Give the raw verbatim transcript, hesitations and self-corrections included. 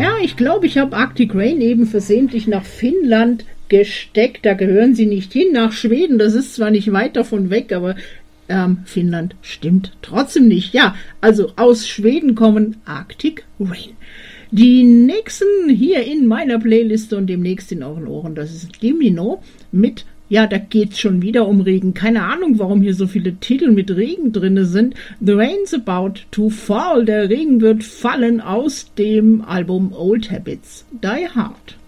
Ja, ich glaube, ich habe Arctic Rain eben versehentlich nach Finnland gesteckt. Da gehören sie nicht hin, nach Schweden. Das ist zwar nicht weit davon weg, aber ähm, Finnland stimmt trotzdem nicht. Ja, also aus Schweden kommen Arctic Rain. Die nächsten hier in meiner Playliste und demnächst in euren Ohren, das ist Domino mit, ja, da geht's schon wieder um Regen. Keine Ahnung, warum hier so viele Titel mit Regen drin sind. The Rain's About to Fall, der Regen wird fallen, aus dem Album Old Habits. Die Hard.